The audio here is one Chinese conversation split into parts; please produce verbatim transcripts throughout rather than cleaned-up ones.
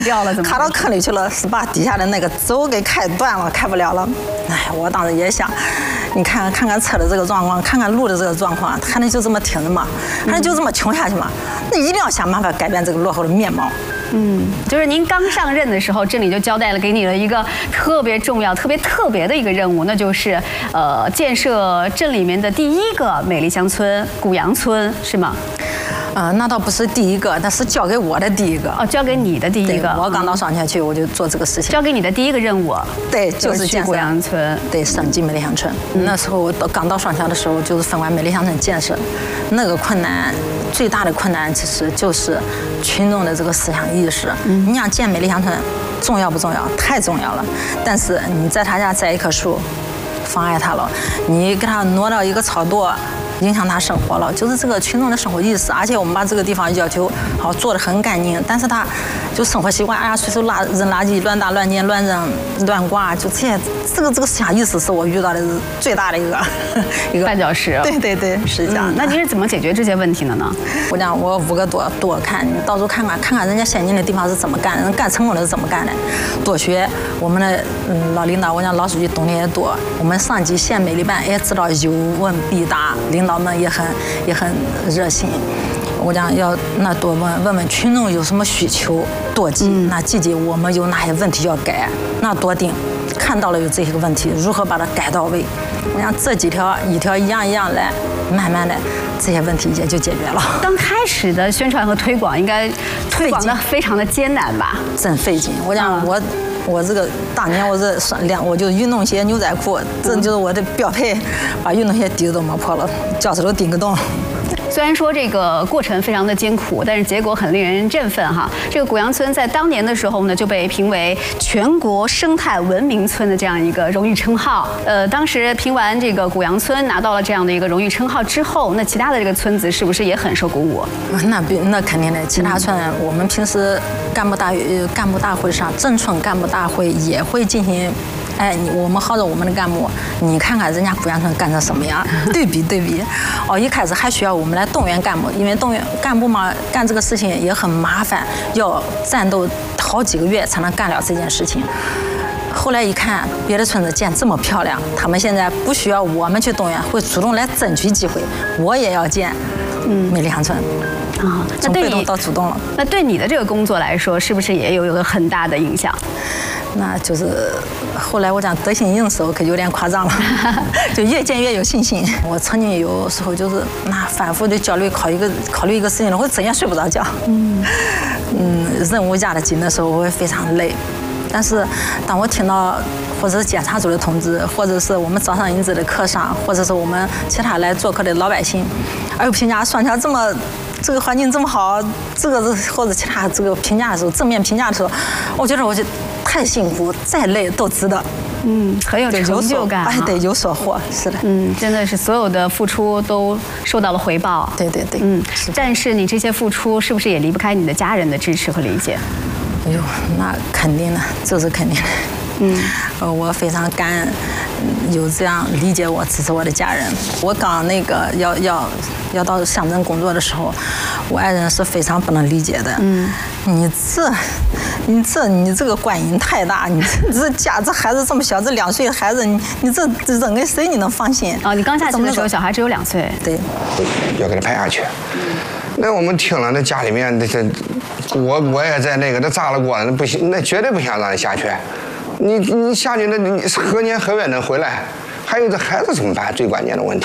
掉了怎么？ 卡到坑里去了，是把底下的那个轴给开断了，开不了了。哎，我当时也想，你看看看车的这个状况，看看路的这个状况，还能就这么停着吗？还能就这么穷下去吗？那一定要想办法改变这个落后的面貌。 嗯，就是您刚上任的时候，镇里就交代了给你了一个特别重要、特别特别的一个任务，那就是呃建设镇里面的第一个美丽乡村——古杨村，是吗？ 呃，那倒不是第一个，那是交给我的第一个。 哦，交给你的第一个。 我刚到上前去，我就做这个事情。 交给你的第一个任务， 对，就是建设古杨村， 对，升级美丽乡村。嗯、那时候我刚到双桥的时候，就是分完美丽乡村建设，那个困难最大的困难其实就是群众的这个思想意识。嗯、你想建美丽乡村，重要不重要？太重要了。但是你在他家栽一棵树，妨碍他了；你给他挪到一个草垛，影响他生活了，就是这个群众的生活意识。而且我们把这个地方要求好做得很干净，但是他就生活习惯，哎呀，随手垃扔垃圾，乱打乱捡，乱扔乱挂，就这些，这个这个思想意识是我遇到的最大的一个一个绊脚石。 对对对，是这样、嗯。 那您是怎么解决这些问题的呢？ 我讲我五个多多看，你到处看看，看看人家先进的地方是怎么干，人干成功的是怎么干的，多学我们的嗯老领导，我讲老书记懂得也多，我们上级县美丽办也知道有问必答，领导们也很也很热心。我讲要那多问问问群众有什么需求，多记、嗯、那记记我们有哪些问题要改，那多定。看到了有这些个问题，如何把它改到位？我想这几条一条一样一样来，慢慢的这些问题也就解决了。 刚开始的宣传和推广应该推广的非常的艰难吧？ 真费劲。我讲我。嗯我这个当年我这两我就运动鞋牛仔裤，这就是我的标配，把运动鞋底子都磨破了，脚趾头顶个洞。 虽然说这个过程非常的艰苦，但是结果很令人振奋哈。这个古杨村在当年的时候呢，就被评为全国生态文明村的这样一个荣誉称号。呃，当时评完这个古杨村拿到了这样的一个荣誉称号之后，那其他的这个村子是不是也很受鼓舞？ 那比那肯定的，其他村、嗯、我们平时干部大干部大会上，镇村干部大会也会进行。哎，你我们号召我们的干部，你看看人家古杨村干成什么样，对比对比。哦，一开始还需要我们来动员干部，因为动员干部嘛，干这个事情也很麻烦，要战斗好几个月才能干了这件事情。后来一看，别的村子建这么漂亮，他们现在不需要我们去动员，会主动来争取机会。我也要建，嗯，美丽乡村。啊，从被动到主动了。 那对你的这个工作来说，是不是也有有个很大的影响？ 那就是后来我讲得心应手，可有点夸张了，就越建越有信心。我曾经有时候就是那反复的焦虑，考一个考虑一个事情了，我整夜睡不着觉。嗯嗯，任务压得紧的时候，我会非常累。但是当我听到或者是检查组的同志，或者是我们招商引资的客商，或者是我们其他来做客的老百姓，哎呦，评价双桥这么这个环境这么好，这个或者其他这个评价的时候，正面评价的时候，我觉得我就太辛苦，再累都值得。 嗯，很有成就感、啊， 哎，对，有所获，是的。 嗯，真的是所有的付出都受到了回报。 对对对。 嗯，但是你这些付出是不是也离不开你的家人的支持和理解？ 哎呦，那肯定的，这是肯定的。嗯，呃，我非常感恩有这样理解我、支持我的家人。我刚那个要要要到乡镇工作的时候，我爱人是非常不能理解的。嗯，你这，你这，你这个观音太大，你这这家这孩子这么小，这两岁的孩子，你你这这扔给谁你能放心？ 哦，你刚下去的时候，小孩只有两岁。 对， 要给他拍下去。那我们听了，那家里面那这，我我也在那个，那炸了锅，那不行，那绝对不想让你下去。你你下去，那你何年何月能回来？还有这孩子怎么办？最关键的问题。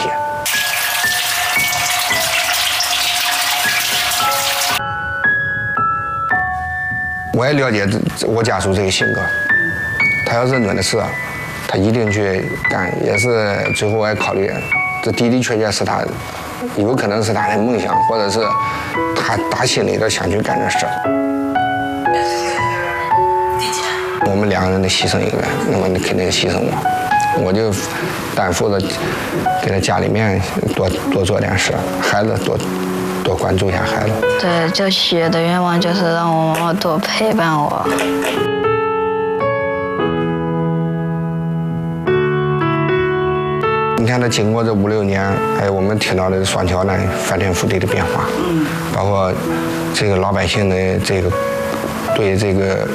我也了解我家属这个性格，他要认准的事，他一定去干。也是最后我也考虑，这的的确确是他，有可能是他的梦想，或者是他打心里头想去干这事。我们两个人得牺牲一个人，那么你肯定牺牲我，我就担负着给他家里面多多做点事，孩子多多关注一下孩子。 对，就许的愿望就是让我妈妈多陪伴我。 你看，他经过这五六年，哎，我们听到的双桥呢翻天覆地的变化，嗯，包括这个老百姓的这个对这个